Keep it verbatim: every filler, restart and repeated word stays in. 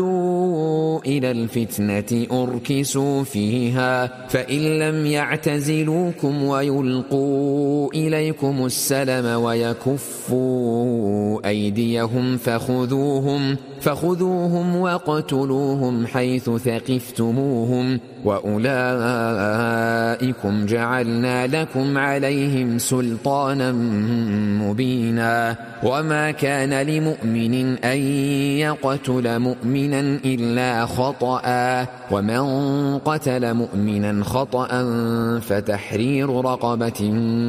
إلى الفتنة أركسوا فيها فإن لم يعتزلوكم ويلقوا إليكم السلم ويكفوا أيديهم فخذوهم فخذوهم واقتلوهم حيث ثقفتموهم وأولئكم جعلنا لكم عليهم سلطانا مبينا وما كان لمؤمن أن يقتل مؤمنا إلا خطأ ومن قتل مؤمنا خطأ فتحرير رقبة